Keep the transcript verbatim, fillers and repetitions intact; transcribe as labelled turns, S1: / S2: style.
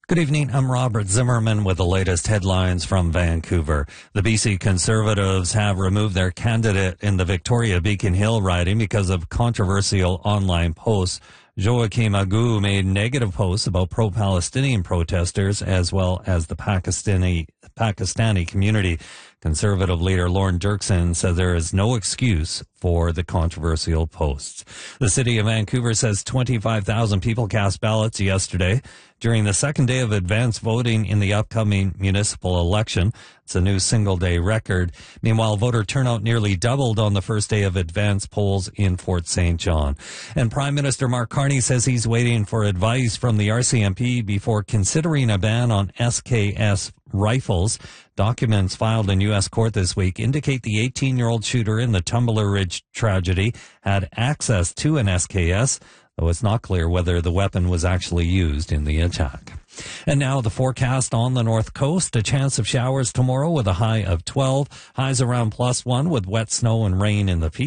S1: Good evening. I'm Robert Zimmerman with the latest headlines from Vancouver. The B C Conservatives have removed their candidate in the Victoria Beacon Hill riding because of controversial online posts. Joaquim Agu made negative posts about pro-Palestinian protesters as well as the Pakistani Pakistani community. Conservative leader Lorne Dirksen says there is no excuse for the controversial posts. The city of Vancouver says twenty-five thousand people cast ballots yesterday during the second day of advance voting in the upcoming municipal election. It's a new single-day record. Meanwhile, voter turnout nearly doubled on the first day of advance polls in Fort Saint John. And Prime Minister Mark Carney says he's waiting for advice from the R C M P before considering a ban on S K S rifles. Documents filed in U S court this week indicate the eighteen-year-old shooter in the Tumbler Ridge tragedy had access to an S K S, though it's not clear whether the weapon was actually used in the attack. And now the forecast on the north coast. A chance of showers tomorrow with a high of twelve. Highs around plus one with wet snow and rain in the peak.